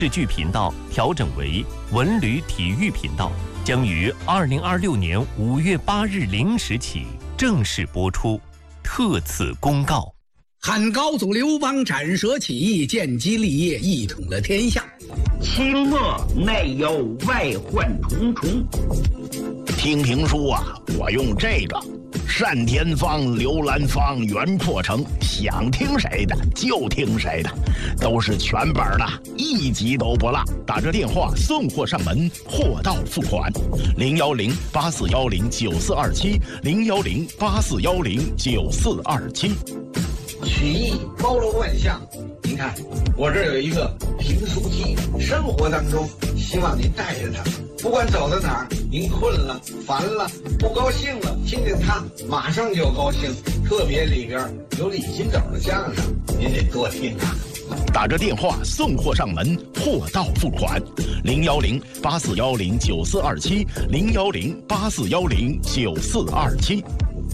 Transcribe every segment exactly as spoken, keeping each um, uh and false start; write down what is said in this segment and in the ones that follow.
视剧频道调整为文旅体育频道，将于二零二六年五月八日零时起正式播出。特此公告。 汉高祖刘邦斩蛇起义，建基立业，一统了天下。 清末内忧外患重重。 听评书啊，我用这个单田芳、刘兰芳、袁阔成，想听谁的就听谁的，都是全本的，一集都不落。打着电话送货上门，货到付款。零幺零八四幺零九四二七，零幺零八四幺零九四二七。 曲艺包罗万象，您看我这儿有一个评书机，生活当中希望您带着它，不管走到哪儿，您困了、烦了、不高兴了，听见它马上就高兴。特别里边有李金斗的相声，您得多听啊。 打着电话送货上门，货到付款。零幺零八四幺零九四二七，零幺零八四幺零九四二七。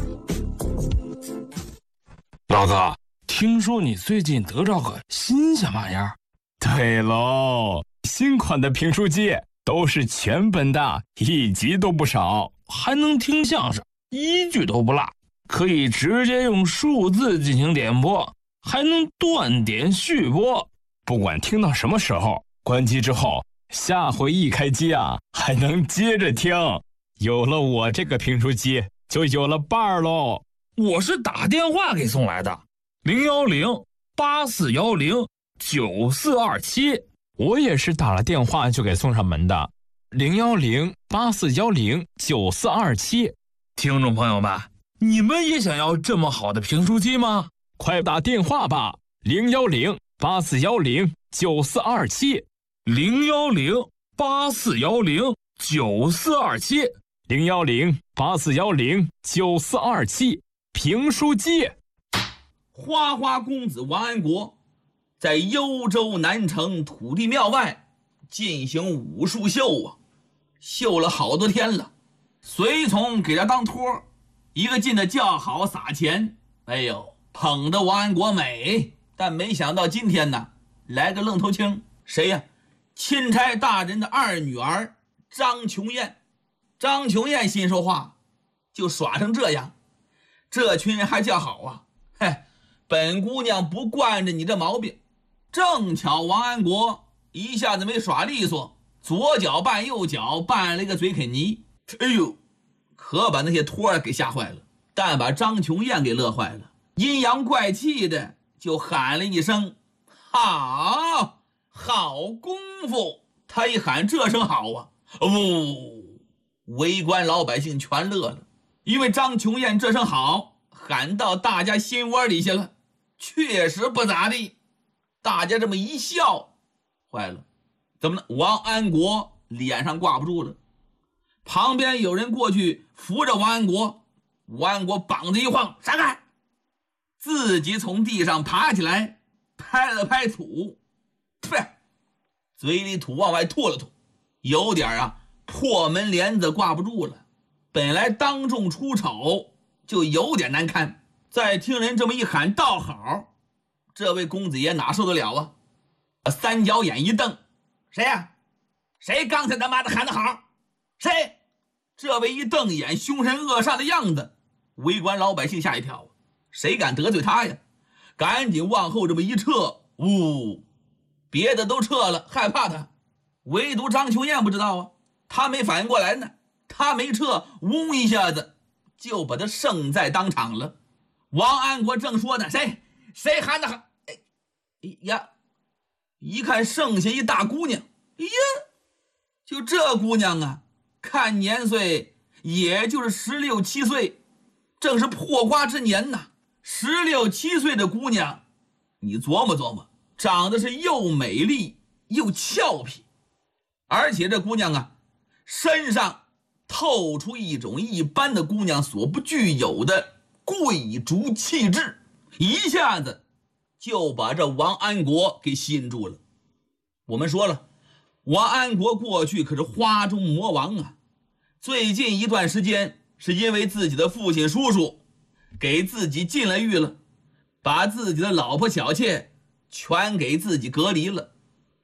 老子听说你最近得着个新鲜玩意儿。 对喽，新款的评书机都是全本的，一集都不少， 还能听相声，一句都不落，可以直接用数字进行点播，还能断点续播。 不管听到什么时候，关机之后，下回一开机啊，还能接着听。有了我这个评书机，就有了伴儿喽。 我是打电话给送来的，零幺零八四幺零九四二七。 我也是打了电话就给送上门的，零幺零八四幺零九四二七。 听众朋友们，你们也想要这么好的评书机吗？ 快打电话吧，零幺零八四幺零九四二七， 零幺零八四幺零九四二七， 零幺零八四幺零九四二七。评书机。 花花公子王安国在幽州南城土地庙外进行武术秀啊，秀了好多天了。随从给他当托，一个劲的叫好撒钱，哎呦，捧得王安国美。但没想到今天呢，来个愣头青，谁呀？钦差大人的二女儿张琼艳。张琼艳心说话，就耍成这样。这群人还叫好啊！嘿，本姑娘不惯着你这毛病。正巧王安国一下子没耍利索，左脚绊右脚，绊了一个嘴啃泥。哎呦，可把那些托儿给吓坏了，但把张琼艳给乐坏了，阴阳怪气的就喊了一声：“好，好功夫！”他一喊这声好啊，呜，围观老百姓全乐了。因为张琼艳这声好喊到大家心窝里去了，确实不咋地。大家这么一笑，坏了，怎么了？王安国脸上挂不住了。旁边有人过去扶着王安国，王安国膀子一晃，闪开，自己从地上爬起来，拍了拍土，呸，嘴里土往外吐了吐，有点啊破门帘子挂不住了。本来当众出丑就有点难堪，再听人这么一喊倒好，这位公子爷哪受得了啊？三角眼一瞪，谁呀、啊？谁刚才他妈的喊得好？谁？这位一瞪眼，凶神恶煞的样子，围观老百姓吓一跳，谁敢得罪他呀？赶紧往后这么一撤，呜，别的都撤了，害怕他，唯独张琼艳不知道啊，他没反应过来呢。他没撤，嗡一下子就把他胜在当场了。王安国正说呢，谁谁喊的喊？哎呀，一看剩下一大姑娘，哎呀，就这姑娘啊，看年岁也就是十六七岁，正是破瓜之年呐。十六七岁的姑娘，你琢磨琢磨，长得是又美丽又俏皮，而且这姑娘啊，身上透出一种一般的姑娘所不具有的贵族气质，一下子就把这王安国给吸引住了。我们说了，王安国过去可是花中魔王啊，最近一段时间是因为自己的父亲叔叔给自己禁了欲了，把自己的老婆小妾全给自己隔离了，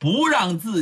不让自己